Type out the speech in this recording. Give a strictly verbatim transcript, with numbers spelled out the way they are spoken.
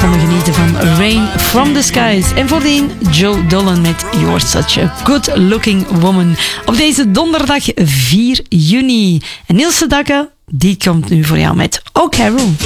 konden genieten van Rain from the Skies. En voordien Joe Dolan met You're Such a Good Looking Woman. Op deze donderdag vier juni. En Niels Dakke, die komt nu voor jou met Oh Carol.